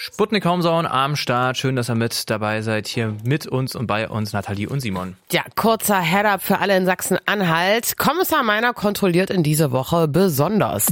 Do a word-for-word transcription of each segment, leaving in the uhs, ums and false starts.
Sputnik Homezone am Start. Schön, dass ihr mit dabei seid. Hier mit uns und bei uns Nathalie und Simon. Ja, kurzer Head-up für alle in Sachsen-Anhalt. Kommissar Meiner kontrolliert in dieser Woche besonders.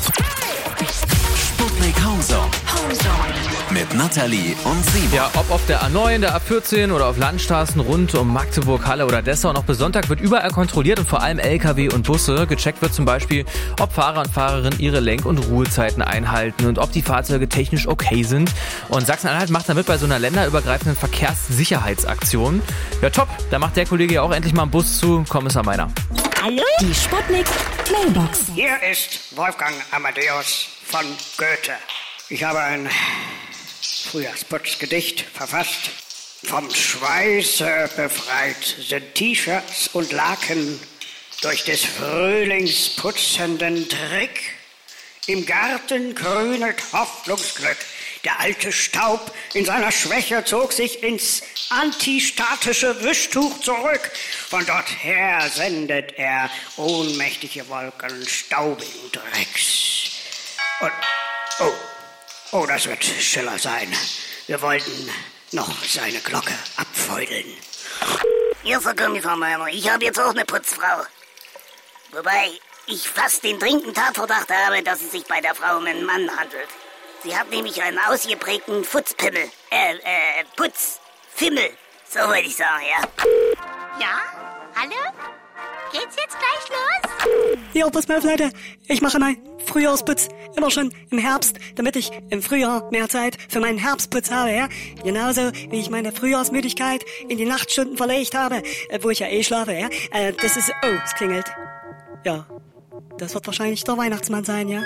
Sputnik Homezone. Mit Nathalie und Simon. Ja, ob auf der A neun, der A vierzehn oder auf Landstraßen rund um Magdeburg, Halle oder Dessau. Noch bis Sonntag wird überall kontrolliert und vor allem L K W und Busse. Gecheckt wird zum Beispiel, ob Fahrer und Fahrerinnen ihre Lenk- und Ruhezeiten einhalten und ob die Fahrzeuge technisch okay sind. Und Sachsen-Anhalt macht damit bei so einer länderübergreifenden Verkehrssicherheitsaktion. Ja, top. Da macht der Kollege ja auch endlich mal einen Bus zu. Kommissar Meiner. Hallo? Die Sputnik Mailbox. Hier ist Wolfgang Amadeus von Goethe. Ich habe ein Frühjahrsputzgedicht verfasst. Vom Schweiße befreit sind T-Shirts und Laken durch des Frühlings putzenden Trick. Im Garten grünet Hoffnungsglück. Der alte Staub in seiner Schwäche zog sich ins antistatische Wischtuch zurück. Von dort her sendet er ohnmächtige Wolken staubigen Drecks. Und, oh, oh, das wird Schiller sein. Wir wollten noch seine Glocke abfeudeln. Hier ist der Kommissar Meiner. Ich habe jetzt auch eine Putzfrau. Wobei ich fast den dringenden Tatverdacht habe, dass es sich bei der Frau um einen Mann handelt. Sie hat nämlich einen ausgeprägten Futzpimmel. Äh, äh, Putzfimmel. So wollte ich sagen, ja. Ja? Hallo? Geht's jetzt gleich los? Ja, pass mal auf, Leute. Ich mache meinen Frühjahrsputz immer schon im Herbst, damit ich im Frühjahr mehr Zeit für meinen Herbstputz habe, ja? Genauso wie ich meine Frühjahrsmüdigkeit in die Nachtstunden verlegt habe, äh, wo ich ja eh schlafe, ja? Äh, das ist... Oh, es klingelt. Ja, das wird wahrscheinlich der Weihnachtsmann sein, ja?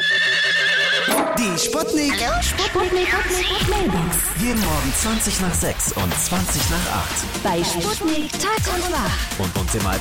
Die Sputnik. Hallo? Sputnik Mailbox. Jeden Morgen zwanzig nach sechs und zwanzig nach acht. Bei Sputnik Tag und Wach. Und uns immer